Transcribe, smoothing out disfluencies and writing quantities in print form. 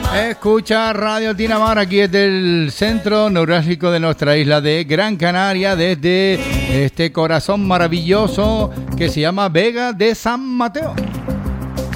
Escucha Radio Tinamar aquí desde el centro neurálgico de nuestra isla de Gran Canaria, desde este corazón maravilloso que se llama Vega de San Mateo.